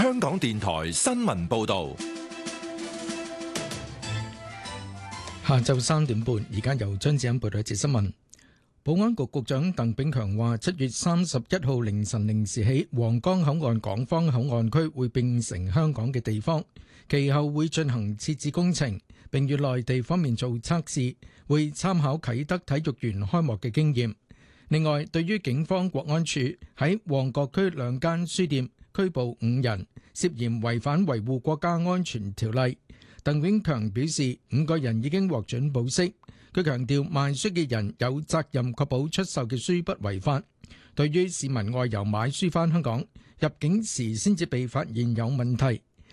香港電台新聞報道。 下晝3點半，而家由張子欣報道一節新聞。保安局局長鄧炳強話，7月31號凌晨0時起，皇崗口岸港方口岸區會變成香港嘅地方，其後會進行設置工程，並與內地方面做測試，會參考啟德體育園開幕嘅經驗。另外，對於警方國安處喺旺角區2間書店拘捕5人，涉嫌違反維護國家安全條例，鄧炳強表示5個人已經獲准保釋。佢強調賣書嘅人有責任確保出售嘅書不違法。對於市民外遊買書返香港，入境時先至被發現有問題，